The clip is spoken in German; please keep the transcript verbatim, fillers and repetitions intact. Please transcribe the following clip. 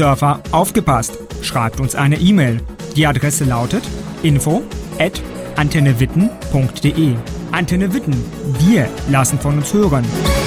Surfer, aufgepasst! Schreibt uns eine E-Mail. Die Adresse lautet info at antennewitten punkt de. Antenne Witten, wir lassen von uns hören.